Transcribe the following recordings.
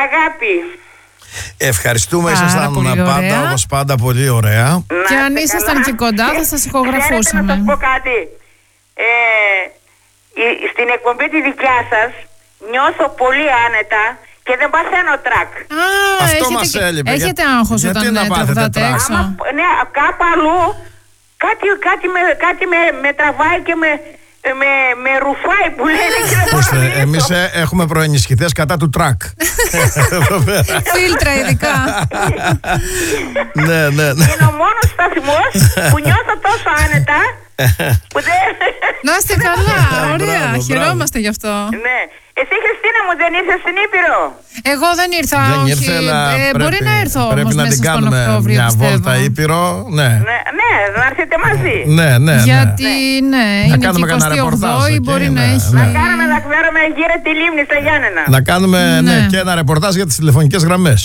αγάπη. Ευχαριστούμε, ήσασταν πάντα, όπως πάντα, πολύ ωραία. Και αν ήσασταν και κοντά θα σας ηχογραφούσαμε. Να σας πω κάτι. Στην εκπομπή τη δικιά σας νιώθω πολύ άνετα και δεν παθαίνω τρακ. Αυτό μας έλειπε. Έχετε άγχος όταν τραγουδάτε έξω? Ναι, κάπου αλλού κάτι με τραβάει και με ρουφάει που λένε. Εμείς έχουμε προενισχυτές κατά του τρακ. Φίλτρα ειδικά. Ναι. Είναι ο μόνος σταθμός που νιώθω τόσο άνετα. Να είστε καλά, ωραία, χαιρόμαστε γι' αυτό. Ναι. Εσύ, Χριστίνα μου, δεν ήρθες στην Ήπειρο? Εγώ δεν ήρθα, όχι. Μπορεί να έρθω όμως πρέπει να μέσα την στον κάνουμε Οκτώβριο, μια πιστεύω. βόλτα Ήπειρο. Ναι, να έρθετε μαζί. Ναι. Γιατί είναι και 28η, μπορεί να έχει. Να κάνουμε να ξέρουμε γύρω τη λίμνη στα Γιάννενα. Να κάνουμε και ένα ρεπορτάζ για τις τηλεφωνικές γραμμές.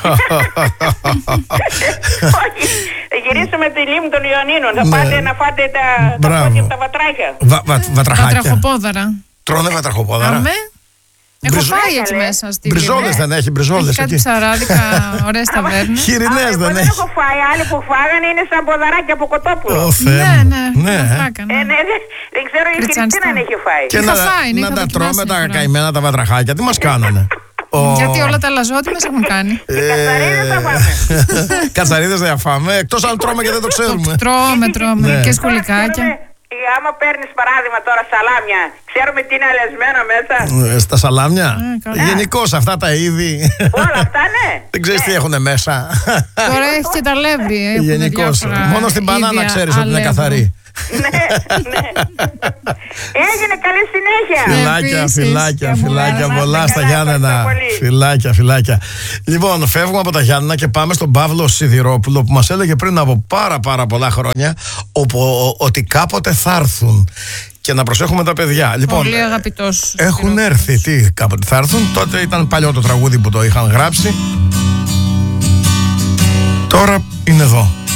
Όχι, θα γυρίσουμε τη λίμνη των Ιωνίνων. Θα πάτε να φάτε τα βατράχια. Βατραχοπόδαρα. Τρώνε βατραχοπόδαρα. Έχω φάει έτσι μέσα στη μπριζόλες δεν έχει, μπριζόλες έχει κάτι ψαράδικα, ωραίες ταβέρνες. Χοιρινές δεν έχει. Δεν έχω φάει, άλλοι που φάγανε είναι σαν ποδαράκια από κοτόπουλο. Ναι. Δεν ξέρω η Χριστίνα αν έχει φάει. Και να τα τρώμε τα καημένα τα βατραχάκια, τι μας κάνανε? Γιατί όλα τα λαζότη μας έχουν κάνει. Κατσαρίδες θα φάμε. Κατσαρίδες θα φάμε, εκτός αν τρώμε και δεν το ξέρουμε. Τρώμε και σκολικάκια. Άμα παίρνεις παράδειγμα τώρα σαλάμια, ξέρουμε τι είναι αλεσμένο μέσα. Στα σαλάμια. Γενικώς αυτά τα είδη. Όλα αυτά, ναι. Δεν ξέρεις τι έχουνε μέσα. Τώρα έχει και τα λεύρη. Γενικώς. Μόνο στην μπανάνα ξέρεις ότι είναι καθαρή. Ναι. Έγινε, καλή συνέχεια. Φιλάκια πολλά στα Γιάννενα. Φιλάκια. Λοιπόν, φεύγουμε από τα Γιάννενα και πάμε στον Παύλο Σιδηρόπουλο που μας έλεγε πριν από πάρα πολλά χρόνια ότι κάποτε θα έρθουν. Και να προσέχουμε τα παιδιά. Λοιπόν, πολύ αγαπητός. Έχουν έρθει. Τι, κάποτε θα έρθουν. Τότε ήταν παλιό το τραγούδι που το είχαν γράψει. Τώρα είναι εδώ.